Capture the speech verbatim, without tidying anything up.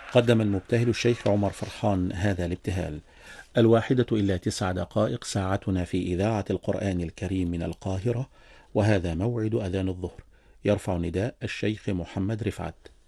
قدم المبتهل الشيخ عمر فرحان هذا الابتهال. الواحدة إلا تسع دقائق ساعتنا في إذاعة القرآن الكريم من القاهرة، وهذا موعد أذان الظهر. يرفع نداء الشيخ محمد رفعت.